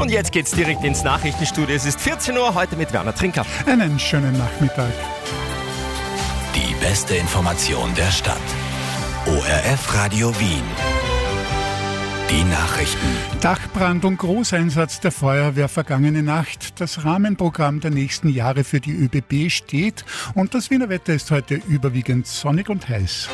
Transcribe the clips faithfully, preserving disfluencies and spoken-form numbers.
Und jetzt geht's direkt ins Nachrichtenstudio. Es ist vierzehn Uhr, heute mit Werner Trinker. Einen schönen Nachmittag. Die beste Information der Stadt. O R F Radio Wien. Die Nachrichten. Dachbrand und Großeinsatz der Feuerwehr vergangene Nacht. Das Rahmenprogramm der nächsten Jahre für die ÖBB steht und das Wiener Wetter ist heute überwiegend sonnig und heiß.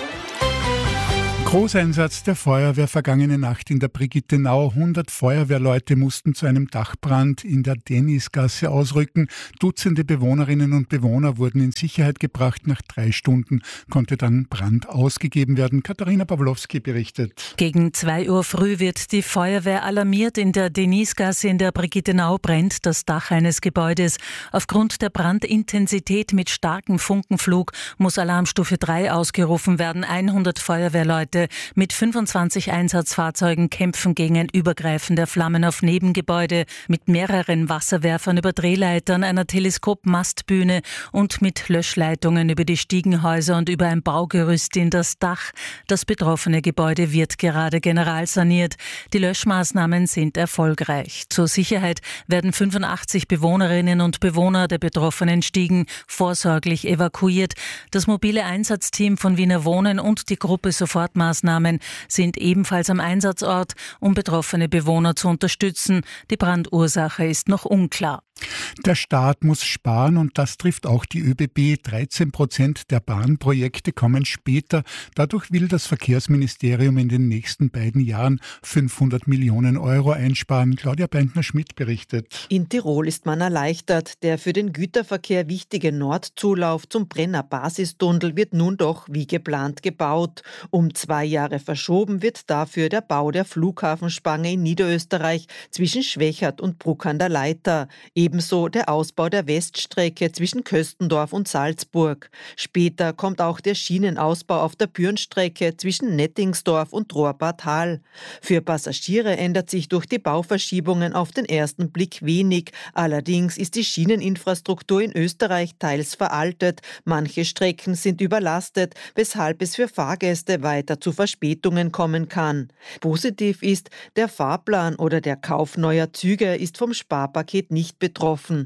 Großeinsatz der Feuerwehr vergangene Nacht in der Brigittenau. hundert Feuerwehrleute mussten zu einem Dachbrand in der Denisgasse ausrücken. Dutzende Bewohnerinnen und Bewohner wurden in Sicherheit gebracht. Nach drei Stunden konnte dann Brand ausgegeben werden. Katharina Pawlowski berichtet. Gegen zwei Uhr früh wird die Feuerwehr alarmiert. In der Denisgasse in der Brigittenau brennt das Dach eines Gebäudes. Aufgrund der Brandintensität mit starkem Funkenflug muss Alarmstufe drei ausgerufen werden. hundert Feuerwehrleute mit fünfundzwanzig Einsatzfahrzeugen kämpfen gegen ein Übergreifen der Flammen auf Nebengebäude mit mehreren Wasserwerfern über Drehleitern, einer Teleskopmastbühne und mit Löschleitungen über die Stiegenhäuser und über ein Baugerüst in das Dach. Das betroffene Gebäude wird gerade generalsaniert. Die Löschmaßnahmen sind erfolgreich. Zur Sicherheit werden fünfundachtzig Bewohnerinnen und Bewohner der betroffenen Stiegen vorsorglich evakuiert. Das mobile Einsatzteam von Wiener Wohnen und die Gruppe Sofortmaßnahmen sind ebenfalls am Einsatzort, um betroffene Bewohner zu unterstützen. Die Brandursache ist noch unklar. Der Staat muss sparen und das trifft auch die ÖBB. dreizehn Prozent der Bahnprojekte kommen später. Dadurch will das Verkehrsministerium in den nächsten beiden Jahren fünfhundert Millionen Euro einsparen. Claudia Beintner-Schmidt berichtet. In Tirol ist man erleichtert. Der für den Güterverkehr wichtige Nordzulauf zum Brenner Basistunnel wird nun doch wie geplant gebaut. Um zwei Jahre verschoben wird dafür der Bau der Flughafenspange in Niederösterreich zwischen Schwechat und Bruck an der Leitha. Ebenso der Ausbau der Weststrecke zwischen Köstendorf und Salzburg. Später kommt auch der Schienenausbau auf der Bürnstrecke zwischen Nettingsdorf und Rohrbadtal. Für Passagiere ändert sich durch die Bauverschiebungen auf den ersten Blick wenig. Allerdings ist die Schieneninfrastruktur in Österreich teils veraltet. Manche Strecken sind überlastet, weshalb es für Fahrgäste weiter zu Verspätungen kommen kann. Positiv ist, der Fahrplan oder der Kauf neuer Züge ist vom Sparpaket nicht betroffen.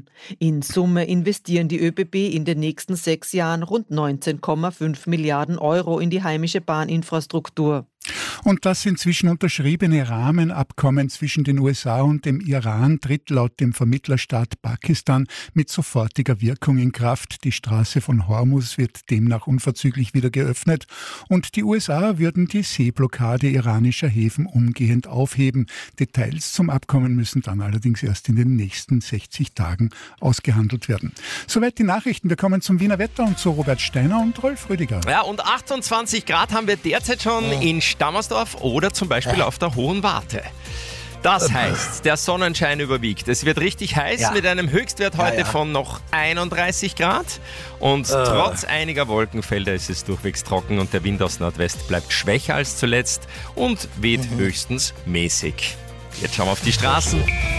In Summe investieren die ÖBB in den nächsten sechs Jahren rund neunzehn Komma fünf Milliarden Euro in die heimische Bahninfrastruktur. Und das inzwischen unterschriebene Rahmenabkommen zwischen den U S A und dem Iran tritt laut dem Vermittlerstaat Pakistan mit sofortiger Wirkung in Kraft. Die Straße von Hormuz wird demnach unverzüglich wieder geöffnet und die U S A würden die Seeblockade iranischer Häfen umgehend aufheben. Details zum Abkommen müssen dann allerdings erst in den nächsten sechzig Tagen ausgehandelt werden. Soweit die Nachrichten. Wir kommen zum Wiener Wetter und zu Robert Steiner und Rolf Rüdiger. Ja, und achtundzwanzig Grad haben wir derzeit schon oh. in Stammersdorf oder zum Beispiel auf der Hohen Warte. Das heißt, der Sonnenschein überwiegt. Es wird richtig heiß ja. mit einem Höchstwert heute ja, ja. von noch einunddreißig Grad. Und äh. trotz einiger Wolkenfelder ist es durchwegs trocken und der Wind aus Nordwest bleibt schwächer als zuletzt und weht mhm. höchstens mäßig. Jetzt schauen wir auf die Straßen.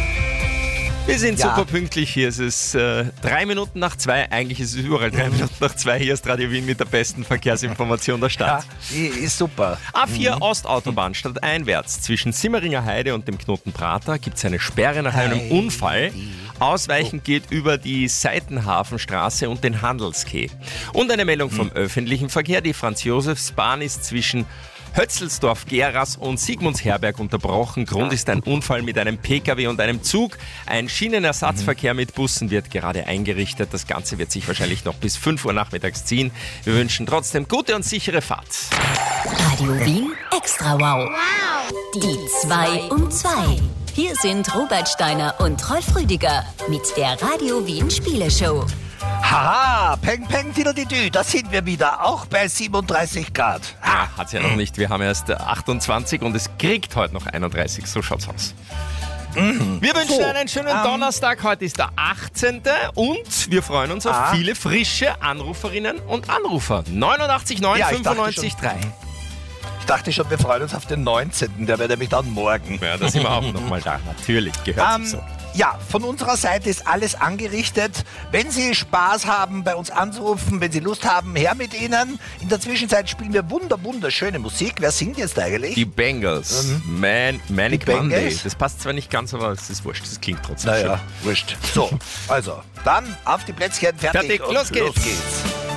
Wir sind ja. super pünktlich. Hier ist es äh, drei Minuten nach zwei. Eigentlich ist es überall drei Minuten nach zwei. Hier ist Radio Wien mit der besten Verkehrsinformation der Stadt. Ja, ist super. A vier mhm. Ostautobahn stadteinwärts zwischen Simmeringer Heide und dem Knoten Prater gibt es eine Sperre nach einem Heidi. Unfall. Ausweichen geht über die Seitenhafenstraße und den Handelskeh. Und eine Meldung vom mhm. öffentlichen Verkehr. Die Franz-Josefs-Bahn ist zwischen Hötzelsdorf, Geras und Sigmundsherberg unterbrochen. Grund ist ein Unfall mit einem Pkw und einem Zug. Ein Schienenersatzverkehr mit Bussen wird gerade eingerichtet. Das Ganze wird sich wahrscheinlich noch bis fünf Uhr nachmittags ziehen. Wir wünschen trotzdem gute und sichere Fahrt. Radio Wien Extra Wow. Die zwei um zwei. Hier sind Robert Steiner und Rolf Rüdiger mit der Radio Wien Spieleshow. Haha, peng, peng, didadidü, da sind wir wieder, auch bei siebenunddreißig Grad. Ah, hat's ja noch nicht, wir haben erst achtundzwanzig und es kriegt heute noch einunddreißig, so schaut's aus. Mhm. Wir wünschen so, einen schönen um, Donnerstag, heute ist der achtzehnte und wir freuen uns auf ah. viele frische Anruferinnen und Anrufer. neunundachtzig neun ja, fünfundneunzig drei. Ich dachte schon, wir freuen uns auf den neunzehnten Der wäre nämlich dann morgen. Ja, da sind wir auch nochmal da. Natürlich, gehört ähm, sich so. Ja, von unserer Seite ist alles angerichtet. Wenn Sie Spaß haben, bei uns anzurufen, wenn Sie Lust haben, her mit Ihnen. In der Zwischenzeit spielen wir wunder, wunderschöne Musik. Wer singt jetzt eigentlich? Die Bengals. Mhm. Man, Manic Die Monday. Bengals? Das passt zwar nicht ganz, aber es ist wurscht. Das klingt trotzdem Naja, schön. wurscht. So, also, dann auf die Plätzchen, fertig, Fertig, und los geht's. Los geht's.